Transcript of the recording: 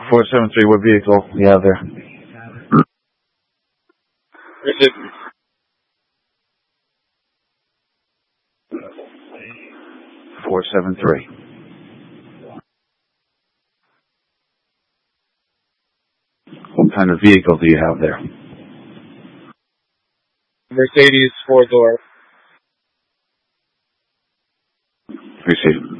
473, what vehicle do you have there? Receive. 473. What kind of vehicle do you have there? Mercedes 4-door. Receive.